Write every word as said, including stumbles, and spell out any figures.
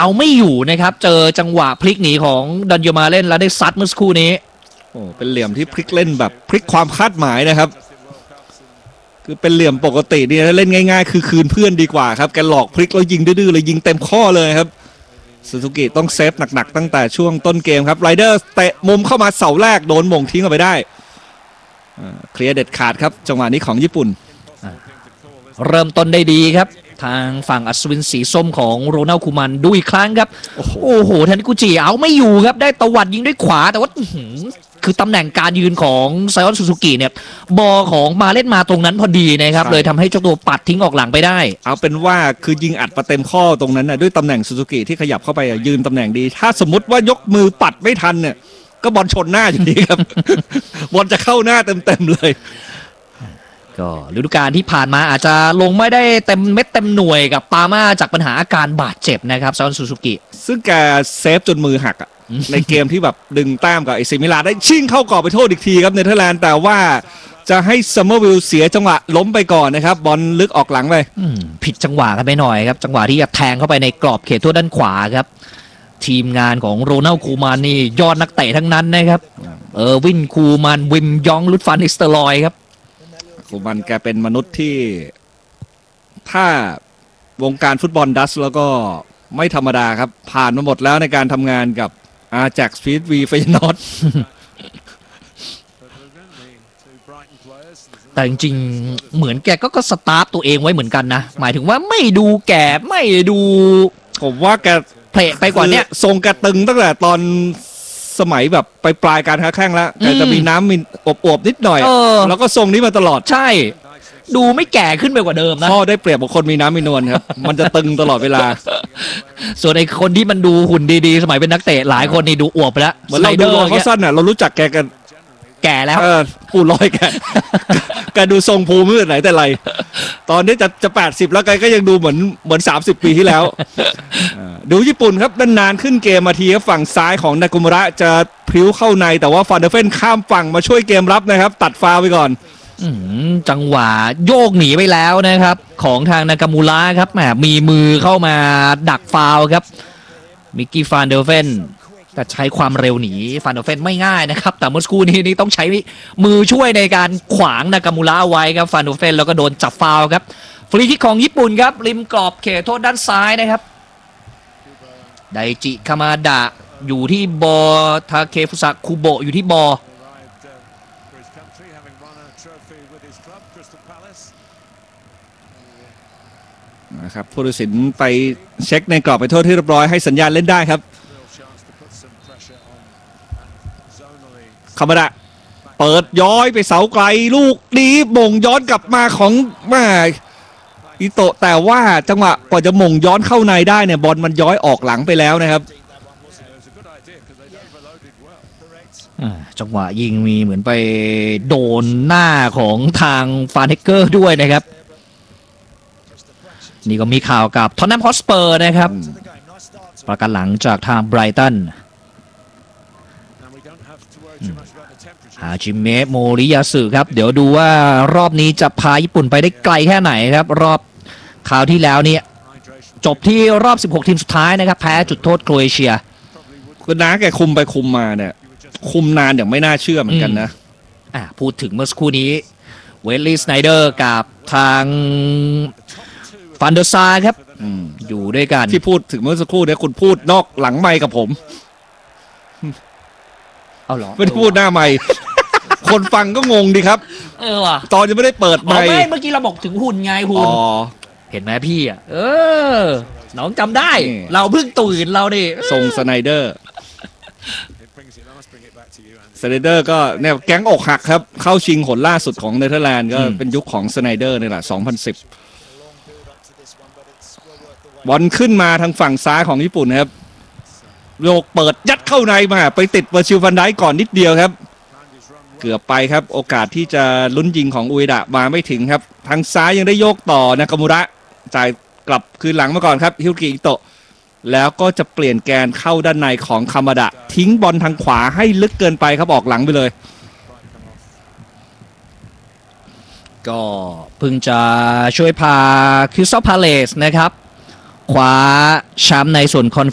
เอาไม่อยู่นะครับเจอจังหวะพลิกหนีของดันโยมาเล่นแล้วได้ซัดเมื่อสักครู่นี้โอ้เป็นเหลี่ยมที่พลิกเล่นแบบพลิกความคาดหมายนะครับคือเป็นเหลี่ยมปกตินี่เล่นง่ายๆคือคืนเพื่อนดีกว่าครับแกหลอกพลิกแล้วยิงดื้อๆเลยยิงเต็มข้อเลยครับซูซูกิต้องเซฟหนักๆตั้งแต่ช่วงต้นเกมครับไรเดอร์เตะมุมเข้ามาเสาแรกโดนหม่งทิ้งออกไปได้เคลียร์เด็ดขาดครับจังหวะนี้ของญี่ปุ่นเริ่มต้นได้ดีครับทางฝั่งอัศวินสีส้มของโรนัลคูมันดูอีกครั้งครับโอ้โหทานิกุจิเอาไม่อยู่ครับได้ตวัดยิงด้วยขวาแต่ว่าคือตำแหน่งการยืนของไซออนซูซูกิเนี่ยบอของมาเล่นมาตรงนั้นพอดีนะครับเลยทำให้เจ้าตัวปัดทิ้งออกหลังไปได้เอาเป็นว่าคือยิงอัดมาเต็มข้อตรงนั้นนะด้วยตำแหน่งซูซูกิที่ขยับเข้าไปยืนตำแหน่งดีถ้าสมมติว่ายกมือปัดไม่ทันเนี่ยก็บอลชนหน้าอยู่ดีครับ บอลจะเข้าหน้าเต็มๆเลยก็ฤดูกาลที่ผ่านมาอาจจะลงไม่ได้เต็มเม็ดเต็มหน่วยกับปาม่าจากปัญหาอาการบาดเจ็บนะครับซอนซูซูกิซึ่งแกเซฟจนมือหักอ่ะ ในเกมที่แบบดึงแต้มกับไอซิมิลาได้ชิ่งเข้ากรอบไปโทษอีกทีครับเนเธอร์แลนด์แต่ว่าจะให้ซัมเมอร์วิลเสียจังหวะล้มไปก่อนนะครับบอลลึกออกหลังไปผิดจังหวะกันไปหน่อยครับจังหวะที่จะแทงเข้าไปในกรอบเขตโทษด้านขวาครับทีมงานของโรนัลคูมานนี่ยอดนักเตะทั้งนั้นนะครับเออวินคูมานวิมยองลุดฟันนิสเตอร์ลอยครับคูมันแกเป็นมนุษย์ที่ถ้าวงการฟุตบอลดัชแล้วก็ไม่ธรรมดาครับผ่านมาหมดแล้วในการทำงานกับอาแจ็คสปีดวีเฟยนอร์ดแต่จริงๆเหมือนแกก็ก็สตาร์ฟตัวเองไว้เหมือนกันนะหมายถึงว่าไม่ดูแก่ไม่ดูผมว่าแกเพลไปกว่านี้ทรงแกตึงตั้งแต่ตอนสมัยแบบไปปลายการค้าแข้งแล้วแต่จะมีน้ำมีอบๆนิดหน่อยแล้วก็ทรงนี้มาตลอดใช่ดูไม่แก่ขึ้นไปกว่าเดิมนะพ่อได้เปรียบกับคนมีน้ำมีนวลครับมันจะตึงตลอดเวลาส่วนไอ้คนที่มันดูหุ่นดีๆสมัยเป็นนักเตะหลายคนนี่ดูอวบไปแล้วเหมือนเราดูเขาสั้นอ่ะเรารู้จักแกกันแก่แล้วปูลอยแกแกดูทรงภูมิเมื่อไหนแต่ไรตอนนี้จะจะแปดสิบแล้วแกก็ยังดูเหมือนเหมือนสามสิบปีที่แล้วดูญี่ปุ่นครับนานๆขึ้นเกมมาทีครับฝั่งซ้ายของนากุมุระจะพลิ้วเข้าในแต่ว่าฟานเดอร์เฟนข้ามฝั่งมาช่วยเกมรับนะครับตัดฟาวไปก่อนจังหวะโยกหนีไปแล้วนะครับของทางนากามูระครับแหมมีมือเข้ามาดักฟาวครับมิกกี้ฟานเดอร์เฟนแต่ใช้ความเร็วหนีฟานเดอร์เฟนไม่ง่ายนะครับแต่เมื่อสักครู่นี้นี่ต้องใช้มือช่วยในการขวางนากามูระไว้ครับฟานเดอร์เฟนแล้วก็โดนจับฟาวครับฟรีคิกของญี่ปุ่นครับริมกรอบเขตโทษด้านซ้ายนะครับไดจิคามาดะอยู่ที่บอทาเคฟุสะคุโบะอยู่ที่บอนะครับผู้ตัดสินไปเช็คในกรอบไปโทษที่เรียบร้อยให้สัญญาณเล่นได้ครับคามาดะเปิดย้อยไปเสาไกลลูกดีมงย้อนกลับมาของมาอิโตะแต่ว่าจังหวะกว่าจะมงย้อนเข้าในได้เนี่ยบอลมันย้อยออกหลังไปแล้วนะครับจังหวะยิงมีเหมือนไปโดนหน้าของทางฟานเฮกเกอร์ด้วยนะครับนี่ก็มีข่าวกับทอตแนมฮอตสเปอร์นะครับประกันหลังจากทางไบรตันฮาจิเมะโมริยาสึครับเดี๋ยวดูว่ารอบนี้จะพาญี่ปุ่นไปได้ไกลแค่ไหนครับรอบคราวที่แล้วเนี่ยจบที่รอบสิบหกทีมสุดท้ายนะครับแพ้จุดโทษโครเอเชียคุณน้าแกคุมไปคุมมาเนี่ยคุมนานอย่างไม่น่าเชื่อเหมือนกันนะอ่ะพูดถึงเมื่อสักครู่นี้เวลลี่สไนเดอร์กับทางฟันเดอร์ซาครับอยู่ด้วยกันที่พูดถึงเมื่อสักครู่เนี่ยคุณพูดนอกหลังไมค์กับผมเอาหรอไม่ได้พูดหน้าไมค์คนฟังก็งงดีครับเออว่ะตอนยังไม่ได้เปิดไมค์ไม่เมื่อกี้เราบอกถึงหุ่นไงหุ่นเห็นไหมพี่อ่ะเออน้องจำได้เราเพิ่งตื่นเราดิทรงสไนเดอร์สไนเดอร์ก็เนี่ยแก๊งอกหักครับเข้าชิงหนล่าสุดของเนเธอร์แลนด์ก็เป็นยุคของสไนเดอร์นี่แหละสองพันสิบบอลขึ้นมาทางฝั่งซ้ายของญี่ปุ่นนะครับโยกเปิดยัดเข้าในมาไปติดเวอร์ชิลฟันไดก่อนนิดเดียวครับเกือบไปครับโอกาสที่จะลุ้นยิงของอุเอดะมาไม่ถึงครับทางซ้ายยังได้โยกต่อนากามูระจ่ายกลับคืนหลังมาก่อนครับฮิรุกิอิโตะแล้วก็จะเปลี่ยนแกนเข้าด้านในของคามาดะทิ้งบอลทางขวาให้ลึกเกินไปครับออกหลังไปเลยก็เพิ่งจะช่วยพาคริสตัลพาเลซนะครับคว้าแชมป์ในส่วนคอน